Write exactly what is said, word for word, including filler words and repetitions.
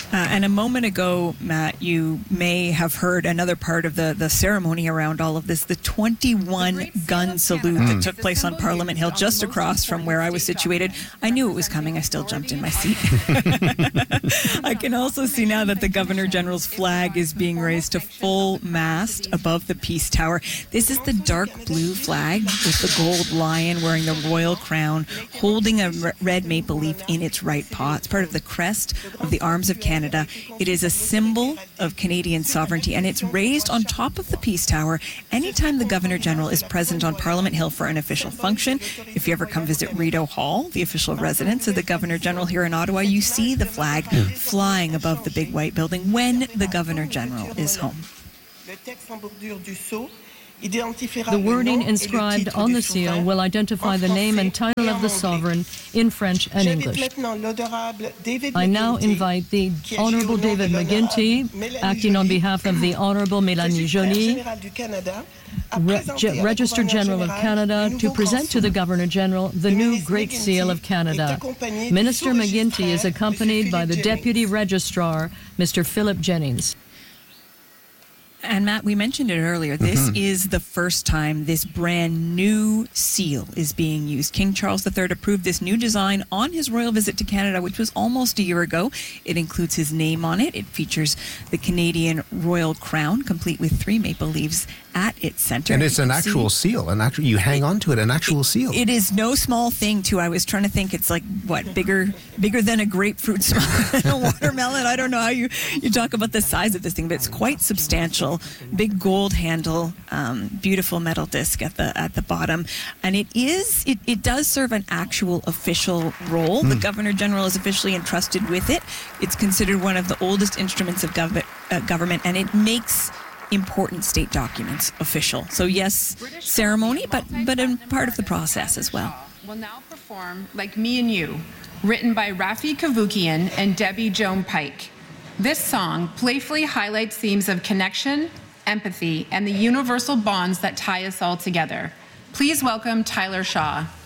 Uh, and a moment ago, Matt, you may have heard another part of the, the ceremony around all of this, the twenty-one gun salute mm. that took place on Parliament Hill, just across from where I was situated. I knew it was coming. I still jumped in my seat. I can also see now that the Governor General's flag is being raised to full mast above the Peace Tower. This is the dark blue flag with the gold lion wearing the royal crown, holding a red maple leaf in its right paw. It's part of the crest of the Arms of Canada. It is a symbol of Canadian sovereignty, and it's raised on top of the Peace Tower anytime the Governor-General is present on Parliament Hill for an official function. If you ever come visit Rideau Hall, the official residence of the Governor-General here in Ottawa, you see the flag flying above the big white building when the Governor-General is home. The wording inscribed on the seal will identify the name and title of the sovereign in French and English. I now invite the Honourable David McGuinty, acting on behalf of the Honourable Mélanie Joly, Re- Register General of Canada, to present to the Governor-General the new Great Seal of Canada. Minister McGuinty is accompanied by the Deputy Registrar, Mister Philip Jennings. And Matt, we mentioned it earlier. This mm-hmm. is the first time this brand new seal is being used. King Charles the Third approved this new design on his royal visit to Canada, which was almost a year ago. It includes his name on it. It features the Canadian royal crown, complete with three maple leaves at its center. And it's an actual see, seal. An actual, you hang on to it, an actual it, seal. It is no small thing, too. I was trying to think it's like, what, bigger bigger than a grapefruit, a watermelon? I don't know how you, you talk about the size of this thing, but it's quite substantial. Big gold handle, um, beautiful metal disc at the at the bottom, and it is it, it does serve an actual official role. Mm. The Governor General is officially entrusted with it. It's considered one of the oldest instruments of gov- uh, government, and it makes important state documents official. So yes, British ceremony, but but a part of the process as well. Will now perform Like Me and You, written by Rafi Kavukian and Debbie Joan Pike. This song playfully highlights themes of connection, empathy, and the universal bonds that tie us all together. Please welcome Tyler Shaw.